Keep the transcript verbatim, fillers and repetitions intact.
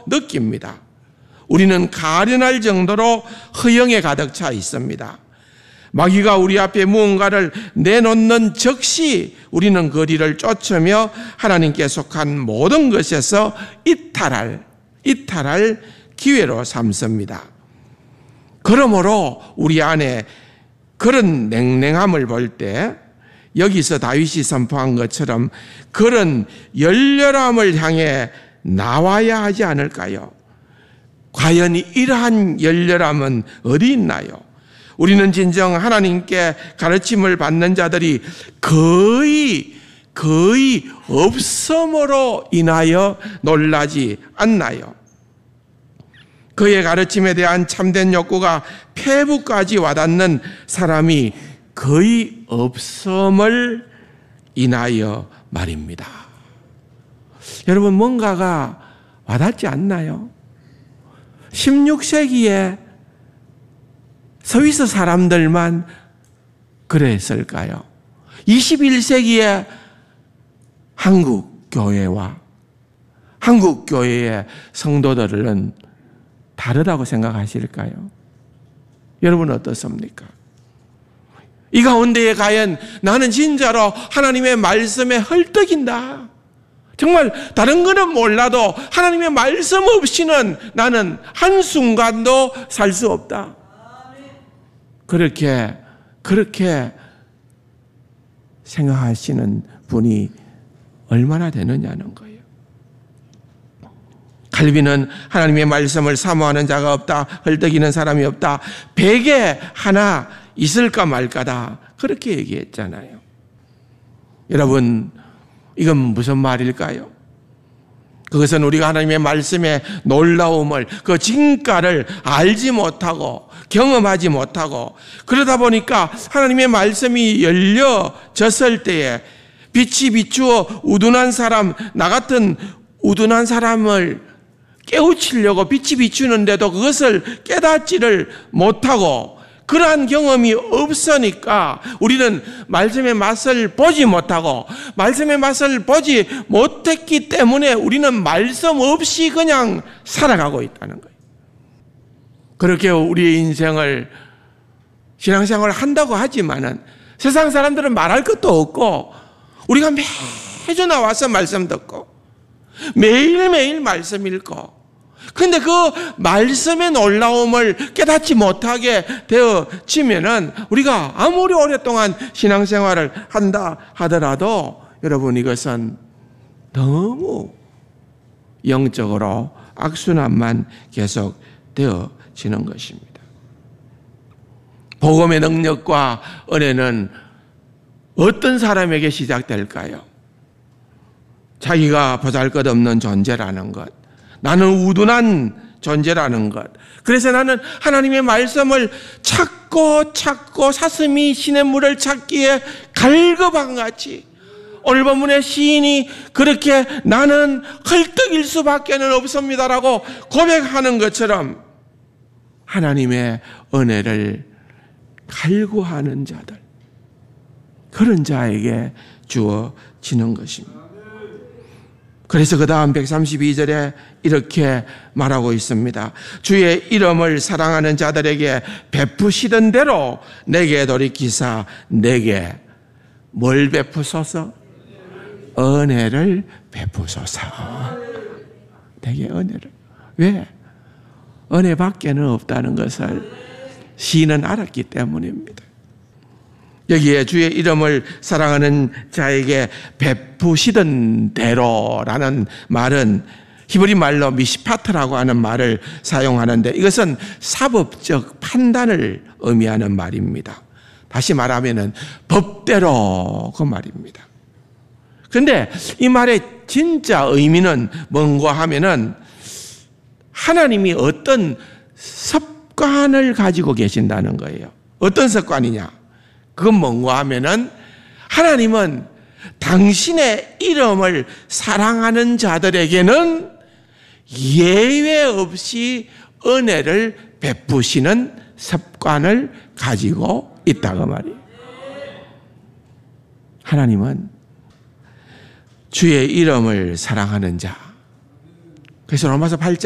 느낍니다. 우리는 가련할 정도로 허영에 가득 차 있습니다. 마귀가 우리 앞에 무언가를 내놓는 즉시 우리는 거리를 쫓으며 하나님께 속한 모든 것에서 이탈할, 이탈할 기회로 삼습니다. 그러므로 우리 안에 그런 냉랭함을 볼 때 여기서 다윗이 선포한 것처럼 그런 열렬함을 향해 나와야 하지 않을까요? 과연 이러한 열렬함은 어디 있나요? 우리는 진정 하나님께 가르침을 받는 자들이 거의 거의 없음으로 인하여 놀라지 않나요? 그의 가르침에 대한 참된 욕구가 폐부까지 와닿는 사람이 거의 없음을 인하여 말입니다. 여러분, 뭔가가 와닿지 않나요? 십육 세기에 스위스 사람들만 그랬을까요? 이십일 세기에 한국 교회와 한국 교회의 성도들은 다르다고 생각하실까요? 여러분 어떻습니까? 이 가운데에 과연 나는 진짜로 하나님의 말씀에 헐떡인다. 정말 다른 거는 몰라도 하나님의 말씀 없이는 나는 한순간도 살 수 없다. 그렇게 그렇게 생각하시는 분이 얼마나 되느냐는 거예요. 칼빈은 하나님의 말씀을 사모하는 자가 없다. 헐떡이는 사람이 없다. 백에 하나 있을까 말까다. 그렇게 얘기했잖아요. 여러분, 이건 무슨 말일까요? 그것은 우리가 하나님의 말씀의 놀라움을, 그 진가를 알지 못하고 경험하지 못하고 그러다 보니까 하나님의 말씀이 열려졌을 때에 빛이 비추어 우둔한 사람, 나 같은 우둔한 사람을 깨우치려고 빛이 비추는데도 그것을 깨닫지를 못하고 그러한 경험이 없으니까 우리는 말씀의 맛을 보지 못하고 말씀의 맛을 보지 못했기 때문에 우리는 말씀 없이 그냥 살아가고 있다는 거예요. 그렇게 우리의 인생을 신앙생활을 한다고 하지만은 세상 사람들은 말할 것도 없고 우리가 매주 나와서 말씀 듣고 매일매일 말씀 읽고 근데 그 말씀의 놀라움을 깨닫지 못하게 되어지면은 우리가 아무리 오랫동안 신앙생활을 한다 하더라도 여러분 이것은 너무 영적으로 악순환만 계속 되어지는 것입니다. 복음의 능력과 은혜는 어떤 사람에게 시작될까요? 자기가 보잘것없는 존재라는 것, 나는 우둔한 존재라는 것. 그래서 나는 하나님의 말씀을 찾고 찾고 사슴이 시냇물을 찾기에 갈급한같이 오늘 본문의 시인이 그렇게 나는 헐떡일 수밖에는 없습니다라고 고백하는 것처럼 하나님의 은혜를 갈구하는 자들, 그런 자에게 주어지는 것입니다. 그래서 그 다음 백삼십이 절에 이렇게 말하고 있습니다. 주의 이름을 사랑하는 자들에게 베푸시던 대로 내게 돌이키사 내게 뭘 베푸소서? 은혜를 베푸소서. 내게 은혜를. 왜? 은혜밖에는 없다는 것을 시인은 알았기 때문입니다. 여기에 주의 이름을 사랑하는 자에게 베푸시던 대로라는 말은 히브리 말로 미시파트라고 하는 말을 사용하는데 이것은 사법적 판단을 의미하는 말입니다. 다시 말하면은 법대로 그 말입니다. 그런데 이 말의 진짜 의미는 뭔가 하면은 하나님이 어떤 습관을 가지고 계신다는 거예요. 어떤 습관이냐? 그건 뭔가 하면은 하나님은 당신의 이름을 사랑하는 자들에게는 예외 없이 은혜를 베푸시는 습관을 가지고 있다고 말이에요. 하나님은 주의 이름을 사랑하는 자. 그래서 로마서 팔 장